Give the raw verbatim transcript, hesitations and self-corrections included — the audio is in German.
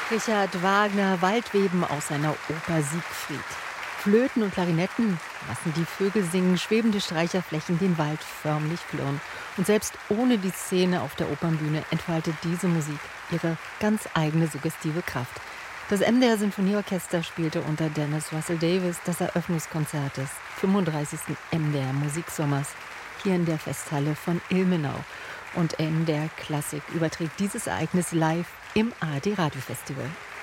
Richard Wagner, Waldweben aus seiner Oper Siegfried. Flöten und Klarinetten lassen die Vögel singen, schwebende Streicherflächen den Wald förmlich klirren. Und selbst ohne die Szene auf der Opernbühne entfaltet diese Musik ihre ganz eigene suggestive Kraft. Das M D R Sinfonieorchester spielte unter Dennis Russell Davis das Eröffnungskonzert des fünfunddreißigsten M D R Musiksommers hier in der Festhalle von Ilmenau. Und M D R Klassik überträgt dieses Ereignis live im A R D Radiofestival.